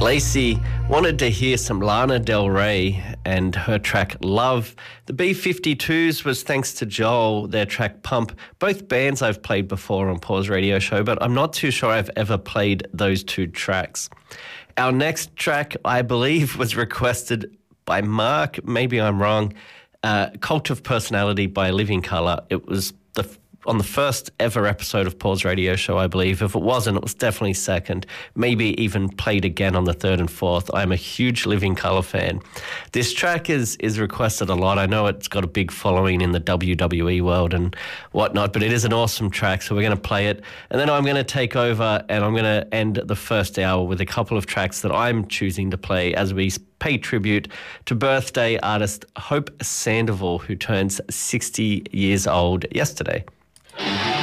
Lacey wanted to hear some Lana Del Rey and her track Love. The B-52s was thanks to Joel, their track Pump. Both bands I've played before on Paws Radio Show, but I'm not too sure I've ever played those two tracks. Our next track, I believe, was requested by Mark. Maybe I'm wrong. Cult of Personality by Living Colour. It was on the first ever episode of Paws Radio Show, I believe. If it wasn't, it was definitely second, maybe even played again on the third and fourth. I'm a huge Living Colour fan. This track is requested a lot. I know it's got a big following in the WWE world and whatnot, but it is an awesome track, so we're going to play it. And then I'm going to take over and I'm going to end the first hour with a couple of tracks that I'm choosing to play as we pay tribute to birthday artist Hope Sandoval, who turns 60 years old yesterday.